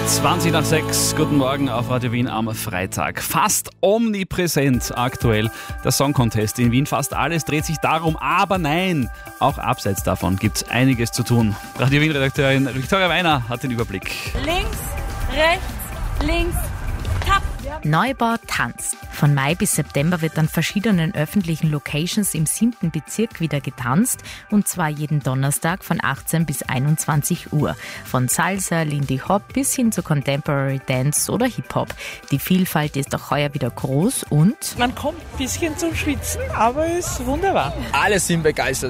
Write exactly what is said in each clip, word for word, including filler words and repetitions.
zwanzig nach sechs, guten Morgen auf Radio Wien am Freitag. Fast omnipräsent aktuell der Song Contest in Wien. Fast alles dreht sich darum, aber nein, auch abseits davon gibt es einiges zu tun. Radio Wien-Redakteurin Viktoria Weiner hat den Überblick. Links, rechts, links, tap. Neubau tanzt. Von Mai bis September wird an verschiedenen öffentlichen Locations im siebten Bezirk wieder getanzt, und zwar jeden Donnerstag von achtzehn bis einundzwanzig Uhr. Von Salsa, Lindy Hop bis hin zu Contemporary Dance oder Hip-Hop. Die Vielfalt ist auch heuer wieder groß und man kommt ein bisschen zum Schwitzen, aber es ist wunderbar. Alle sind begeistert.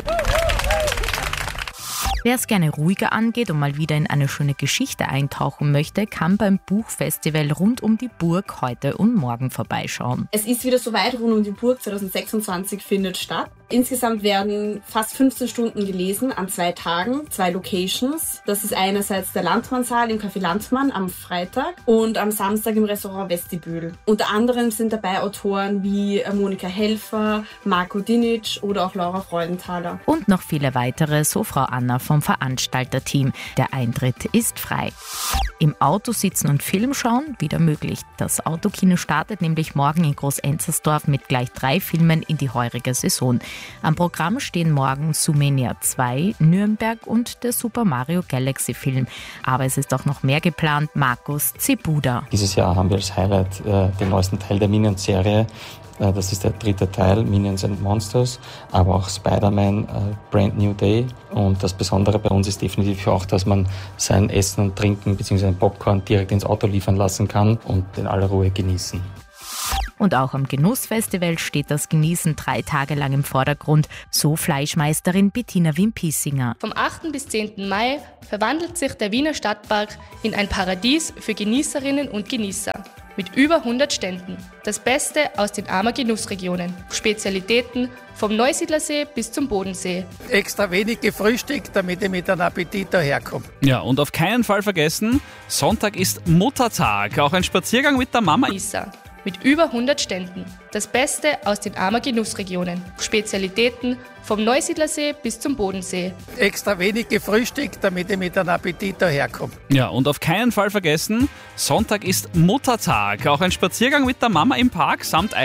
Wer es gerne ruhiger angeht und mal wieder in eine schöne Geschichte eintauchen möchte, kann beim Buchfestival rund um die Burg heute und morgen vorbeischauen. Es ist wieder soweit, rund um die Burg zwanzig sechsundzwanzig findet statt. Insgesamt werden fast fünfzehn Stunden gelesen an zwei Tagen, zwei Locations. Das ist einerseits der Landmann-Saal im Café Landmann am Freitag und am Samstag im Restaurant Vestibül. Unter anderem sind dabei Autoren wie Monika Helfer, Marco Dinic oder auch Laura Freudenthaler. Und noch viele weitere, so Frau Anna vom Veranstalterteam. Der Eintritt ist frei. Im Auto sitzen und Film schauen, wieder möglich. Das Autokino startet nämlich morgen in Groß-Enzersdorf mit gleich drei Filmen in die heurige Saison. Am Programm stehen morgen Zoomania zwei, Nürnberg und der Super Mario Galaxy Film. Aber es ist auch noch mehr geplant. Markus Zibuda. Dieses Jahr haben wir als Highlight äh, den neuesten Teil der Minions-Serie. Äh, das ist der dritte Teil, Minions and Monsters, aber auch Spider-Man, äh, Brand New Day. Und das Besondere bei uns ist definitiv auch, dass man sein Essen und Trinken bzw. Popcorn direkt ins Auto liefern lassen kann und in aller Ruhe genießen. Und auch am Genussfestival steht das Genießen drei Tage lang im Vordergrund, so Fleischmeisterin Bettina Wimpissinger. Vom achten bis zehnten Mai verwandelt sich der Wiener Stadtpark in ein Paradies für Genießerinnen und Genießer. Mit über hundert Ständen. Das Beste aus den Ammer Genussregionen. Spezialitäten vom Neusiedlersee bis zum Bodensee. Extra wenig gefrühstückt, damit ich mit einem Appetit daherkomme. Ja, und auf keinen Fall vergessen, Sonntag ist Muttertag. Auch ein Spaziergang mit der Mama. Genießer. Mit über hundert Ständen. Das Beste aus den Ammer Genussregionen. Spezialitäten vom Neusiedlersee bis zum Bodensee. Extra wenig gefrühstückt, damit ich mit einem Appetit daherkomme. Ja, und auf keinen Fall vergessen, Sonntag ist Muttertag. Auch ein Spaziergang mit der Mama im Park samt